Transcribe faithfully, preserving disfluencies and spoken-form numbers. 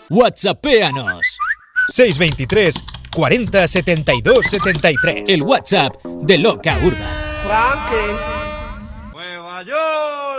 WhatsAppéanos. seis veintitrés cuarenta setenta y dos setenta y tres. El WhatsApp de Loca Urba. Tranqui. Nueva York.